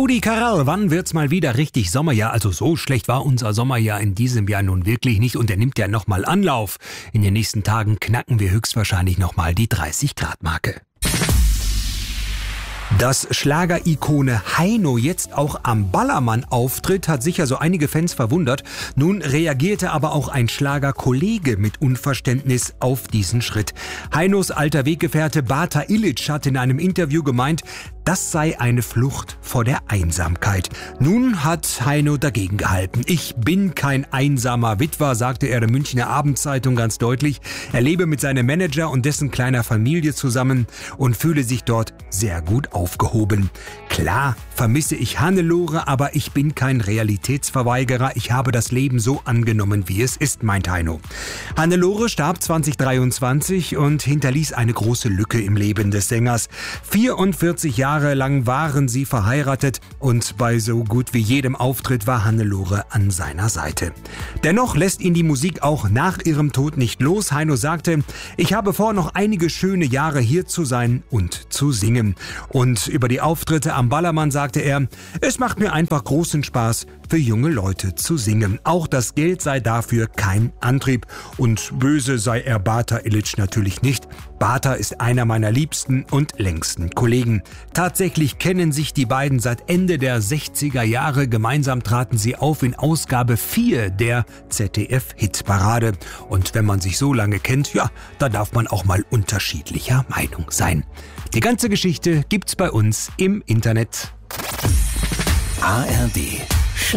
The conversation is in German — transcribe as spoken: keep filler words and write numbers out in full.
Rudi Carrell, wann wird's mal wieder richtig Sommerjahr? Also so schlecht war unser Sommerjahr in diesem Jahr nun wirklich nicht und er nimmt ja nochmal Anlauf. In den nächsten Tagen knacken wir höchstwahrscheinlich nochmal die dreißig Grad Marke. Dass Schlager-Ikone Heino jetzt auch am Ballermann auftritt, hat sicher so einige Fans verwundert. Nun reagierte aber auch ein Schlager-Kollege mit Unverständnis auf diesen Schritt. Heinos alter Weggefährte Bata Ilic hat in einem Interview gemeint, das sei eine Flucht vor der Einsamkeit. Nun hat Heino dagegen gehalten. Ich bin kein einsamer Witwer, sagte er der Münchner Abendzeitung ganz deutlich. Er lebe mit seinem Manager und dessen kleiner Familie zusammen und fühle sich dort sehr gut aufgehoben. Klar vermisse ich Hannelore, aber ich bin kein Realitätsverweigerer. Ich habe das Leben so angenommen, wie es ist, meint Heino. Hannelore starb zwanzig dreiundzwanzig und hinterließ eine große Lücke im Leben des Sängers. vierundvierzig Jahre lang waren sie verheiratet und bei so gut wie jedem Auftritt war Hannelore an seiner Seite. Dennoch lässt ihn die Musik auch nach ihrem Tod nicht los. Heino sagte, ich habe vor, noch einige schöne Jahre hier zu sein und zu singen. Und über die Auftritte am Ballermann sagte er, es macht mir einfach großen Spaß, für junge Leute zu singen. Auch das Geld sei dafür kein Antrieb. Und böse sei er Bata Ilic natürlich nicht. Bata ist einer meiner liebsten und längsten Kollegen. Tatsächlich kennen sich die beiden seit Ende der sechziger Jahre. Gemeinsam traten sie auf in Ausgabe vier der Z D F-Hitparade. Und wenn man sich so lange kennt, ja, da darf man auch mal unterschiedlicher Meinung sein. Die ganze Geschichte gibt's bei uns im Internet. A R D